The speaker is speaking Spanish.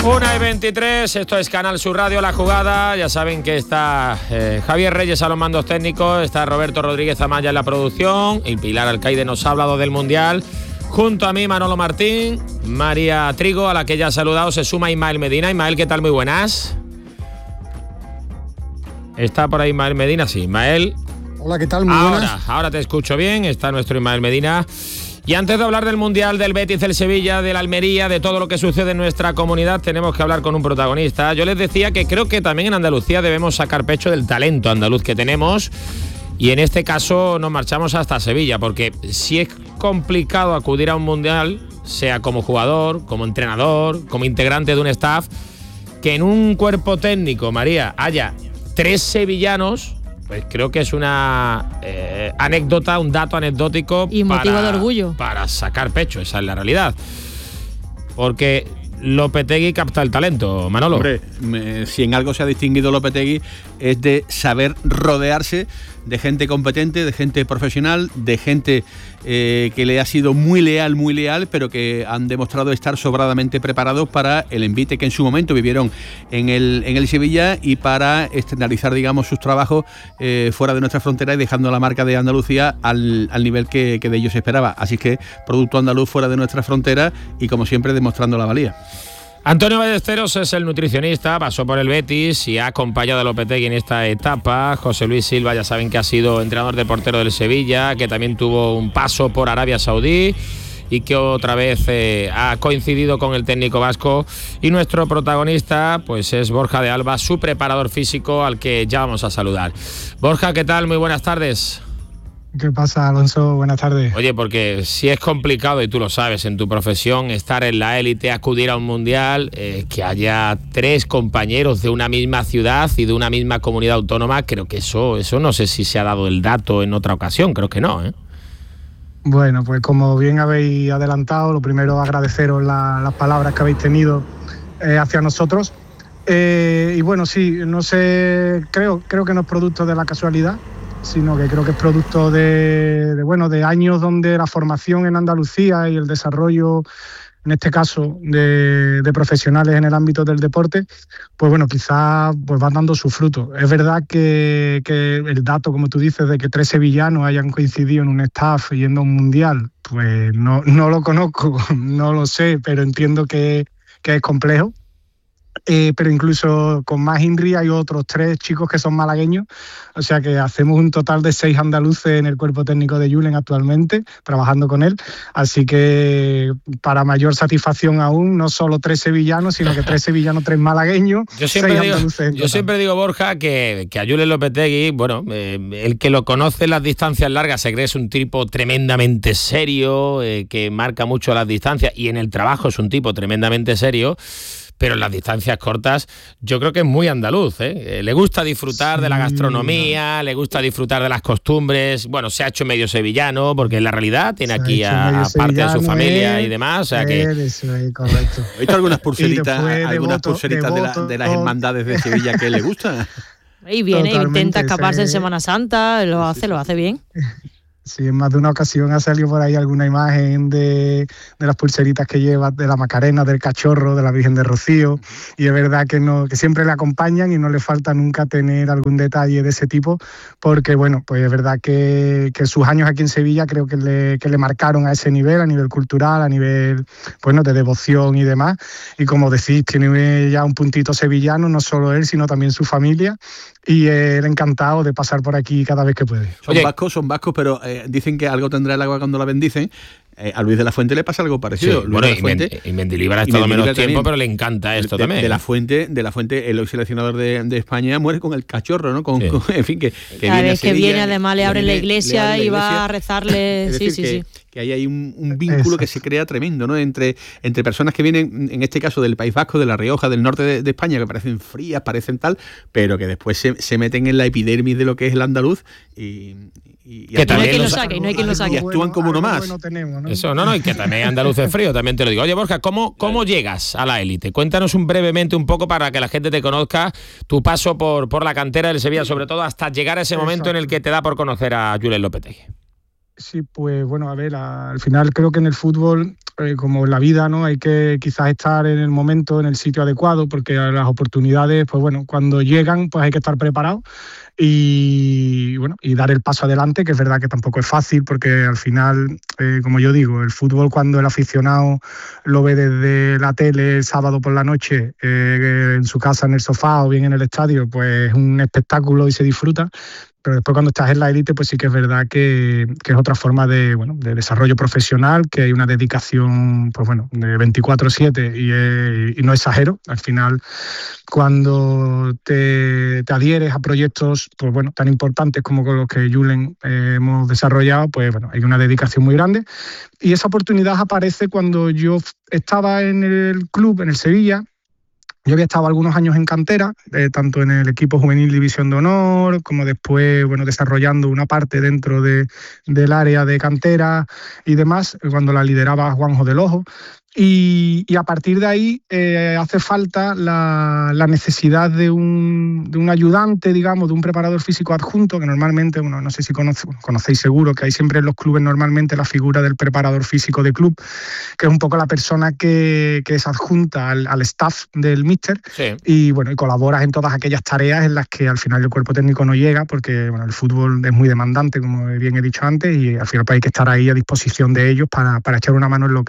1:23, esto es Canal Sur Radio, La Jugada. Ya saben que está Javier Reyes a los mandos técnicos, está Roberto Rodríguez Amaya en la producción y Pilar Alcaide nos ha hablado del Mundial. Junto a mí, Manolo Martín, María Trigo, a la que ya ha saludado, se suma Ismael Medina. Ismael, ¿qué tal? Muy buenas. ¿Está por ahí Ismael Medina? Sí, Ismael. Hola, ¿qué tal? Muy buenas. Ahora te escucho bien, está nuestro Ismael Medina. Y antes de hablar del Mundial, del Betis, del Sevilla, del Almería, de todo lo que sucede en nuestra comunidad, tenemos que hablar con un protagonista. Yo les decía que creo que también en Andalucía debemos sacar pecho del talento andaluz que tenemos. Y en este caso nos marchamos hasta Sevilla, porque si es complicado acudir a un Mundial, sea como jugador, como entrenador, como integrante de un staff, que en un cuerpo técnico, María, haya 3 sevillanos, pues creo que es una anécdota, un dato anecdótico y motivo de orgullo para sacar pecho, esa es la realidad. Porque Lopetegui capta el talento, Manolo. Hombre, si en algo se ha distinguido Lopetegui es de saber rodearse de gente competente, de gente profesional, de gente que le ha sido muy leal, pero que han demostrado estar sobradamente preparados para el envite que en su momento vivieron en el Sevilla y para externalizar, digamos, sus trabajos fuera de nuestra frontera y dejando la marca de Andalucía al nivel que de ellos se esperaba. Así que producto andaluz fuera de nuestra frontera y, como siempre, demostrando la valía. Antonio Ballesteros es el nutricionista, pasó por el Betis y ha acompañado a Lopetegui en esta etapa. José Luis Silva, ya saben que ha sido entrenador de portero del Sevilla, que también tuvo un paso por Arabia Saudí y que otra vez ha coincidido con el técnico vasco. Y nuestro protagonista pues es Borja de Alba, su preparador físico, al que ya vamos a saludar. Borja, ¿qué tal? Muy buenas tardes. ¿Qué pasa, Alonso? Buenas tardes. Oye, porque si es complicado, y tú lo sabes, en tu profesión, estar en la élite, acudir a un mundial, que haya 3 compañeros de una misma ciudad y de una misma comunidad autónoma, creo que eso no sé si se ha dado el dato en otra ocasión, creo que no, ¿eh? Bueno, pues como bien habéis adelantado, lo primero agradeceros las palabras que habéis tenido hacia nosotros. Y bueno, sí, no sé, creo que no es producto de la casualidad, sino que creo que es producto de años donde la formación en Andalucía y el desarrollo, en este caso, de profesionales en el ámbito del deporte, pues bueno, quizás pues van dando su fruto. Es verdad que el dato, como tú dices, de que 3 sevillanos hayan coincidido en un staff yendo a un mundial, pues no lo conozco, no lo sé, pero entiendo que es complejo. Pero incluso con más INRI hay otros 3 chicos que son malagueños, o sea que hacemos un total de 6 andaluces en el cuerpo técnico de Julen actualmente, trabajando con él, así que para mayor satisfacción aún, no solo 3 sevillanos, sino que 3 sevillanos, 3 malagueños, 6 andaluces. Yo siempre digo, Borja, que a Julen Lopetegui, bueno, el que lo conoce en las distancias largas se cree que es un tipo tremendamente serio, que marca mucho las distancias, y en el trabajo es un tipo tremendamente serio. Pero en las distancias cortas yo creo que es muy andaluz, ¿eh? Le gusta disfrutar de la gastronomía, le gusta disfrutar de las costumbres. Bueno, se ha hecho medio sevillano, porque en la realidad tiene aquí a parte de su familia y demás. O sea que... Eso es correcto. ¿He visto algunas pulseritas de las hermandades de Sevilla que le gustan? Y viene, intenta escaparse en Semana Santa, lo hace bien. Sí, en más de una ocasión ha salido por ahí alguna imagen de las pulseritas que lleva, de la Macarena, del Cachorro, de la Virgen de Rocío, y es verdad que siempre le acompañan y no le falta nunca tener algún detalle de ese tipo, porque bueno, pues es verdad que sus años aquí en Sevilla creo que le marcaron a ese nivel, a nivel cultural, a nivel, bueno, de devoción y demás, y como decís, tiene ya un puntito sevillano, no solo él, sino también su familia, y él encantado de pasar por aquí cada vez que puede. Son vascos, pero dicen que algo tendrá el agua cuando la bendicen. A Luis de la Fuente le pasa algo parecido. Sí, bueno, y Mendilibar ha estado menos tiempo, también, pero le encanta esto también. De la Fuente, el hoy seleccionador de España, muere con el Cachorro, ¿no? En fin, que cada vez que viene, además le abren la iglesia y va a rezarle. Sí. Que ahí hay un vínculo que se crea tremendo, ¿no? Entre personas que vienen, en este caso del País Vasco, de La Rioja, del norte de España, que parecen frías, parecen tal, pero que después se meten en la epidermis de lo que es el andaluz y que también no hay quien lo saque. Y actúan como uno más. Bueno tenemos, ¿no? Eso, y que también andaluz es frío, también te lo digo. Oye, Borja, ¿cómo llegas a la élite? Cuéntanos brevemente un poco para que la gente te conozca, tu paso por la cantera del Sevilla, sobre todo hasta llegar a ese momento en el que te da por conocer a Julen Lopetegui. Sí, pues bueno, a ver, al final creo que en el fútbol como en la vida, ¿no? Hay que quizás estar en el momento, en el sitio adecuado, porque las oportunidades, pues bueno, cuando llegan, pues hay que estar preparado y bueno, y dar el paso adelante, que es verdad que tampoco es fácil, porque al final, como yo digo, el fútbol, cuando el aficionado lo ve desde la tele el sábado por la noche, en su casa, en el sofá o bien en el estadio, pues es un espectáculo y se disfruta. Pero después, cuando estás en la élite, pues sí que es verdad que es otra forma de desarrollo profesional, que hay una dedicación, pues bueno, de 24/7 y no exagero. Al final, cuando te adhieres a proyectos, pues bueno, tan importantes como con los que Julen hemos desarrollado, pues bueno, hay una dedicación muy grande. Y esa oportunidad aparece cuando yo estaba en el club, en el Sevilla. Yo había estado algunos años en cantera, tanto en el equipo juvenil División de Honor, como después, bueno, desarrollando una parte dentro del área de cantera y demás, cuando la lideraba Juanjo del Ojo. Y a partir de ahí hace falta la necesidad de un ayudante, digamos, de un preparador físico adjunto, que normalmente, bueno, no sé si conocéis seguro, que hay siempre en los clubes normalmente la figura del preparador físico de club, que es un poco la persona que es adjunta al staff del míster. Sí. Y bueno, y colaboras en todas aquellas tareas en las que al final el cuerpo técnico no llega, porque bueno, el fútbol es muy demandante, como bien he dicho antes, y al final pues hay que estar ahí a disposición de ellos para echar una mano en lo